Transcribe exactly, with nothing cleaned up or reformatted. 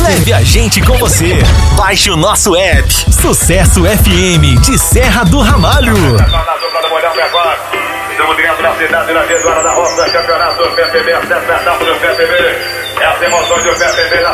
Leve a gente com você. Baixe o nosso app. Sucesso F M de Serra do Ramalho. Estamos dentro da cidade da Eduardo da Roça, campeonato P P B, acesso da etapa do P P B. Essa emoção do P P B.